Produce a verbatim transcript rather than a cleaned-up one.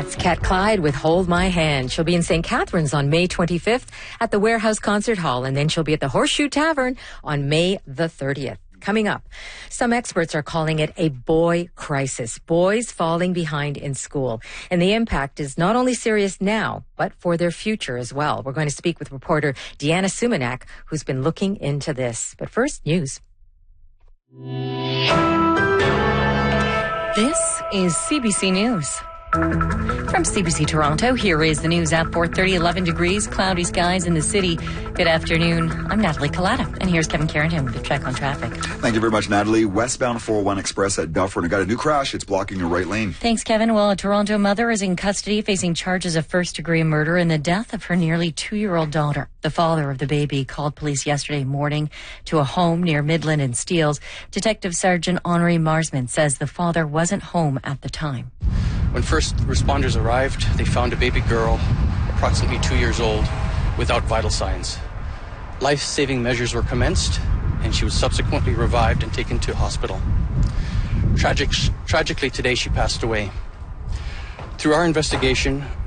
That's Cat Clyde with Hold My Hand. She'll be in Saint Catharines on May twenty-fifth at the Warehouse Concert Hall, and then she'll be at the Horseshoe Tavern on May the thirtieth. Coming up, some experts are calling it a boy crisis, boys falling behind in school. And the impact is not only serious now, but for their future as well. We're going to speak with reporter Deanna Sumanak, who's been looking into this. But first, news. This is C B C News. From C B C Toronto, here is the news at four thirty, eleven degrees, cloudy skies in the city. Good afternoon. I'm Natalie Collada, and here's Kevin Carrington with a check on traffic. Thank you very much, Natalie. Westbound four oh one Express at Dufferin. I got a new crash. It's blocking your right lane. Thanks, Kevin. Well, a Toronto mother is in custody facing charges of first-degree murder in the death of her nearly two-year-old daughter. The father of the baby called police yesterday morning to a home near Midland and Steeles. Detective Sergeant Henri Marsman says the father wasn't home at the time. When first responders arrived, they found a baby girl, approximately two years old, without vital signs. Life-saving measures were commenced, and she was subsequently revived and taken to hospital. Tragic, tragically, today she passed away. Through our investigation,